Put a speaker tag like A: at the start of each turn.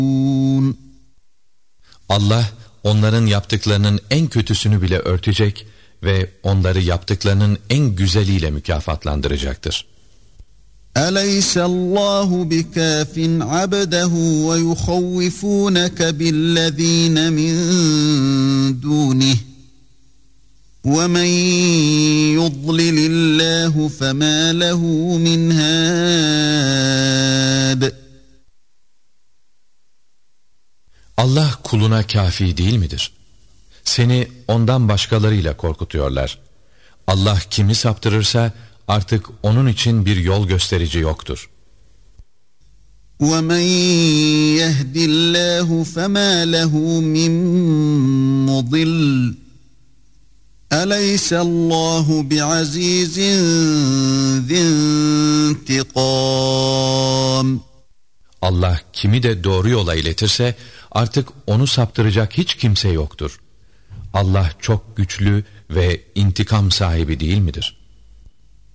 A: Allah onların yaptıklarının en kötüsünü bile örtecek ve onları yaptıklarının en güzeliyle mükafatlandıracaktır.
B: أَلَيْسَ اللّٰهُ بِكَافٍ عَبْدَهُ وَيُخَوِّفُونَكَ بِالَّذ۪ينَ مِنْ دُونِهِ وَمَنْ يُضْلِلِ اللّٰهُ فَمَا لَهُ مِنْ هَادٍ.
A: Allah kuluna kâfi değil midir? Seni ondan başkalarıyla korkutuyorlar. Allah kimi saptırırsa artık onun için bir yol gösterici yoktur.
B: وَمَنْ يَهْدِ اللّٰهُ فَمَا لَهُ مِنْ مُضِلٍّ أَلَيْسَ اللّٰهُ بِعَز۪يزٍ ذِي انْتِقَامٍ.
A: Allah kimi de doğru yola iletirse artık onu saptıracak hiç kimse yoktur. Allah çok güçlü ve intikam sahibi değil midir?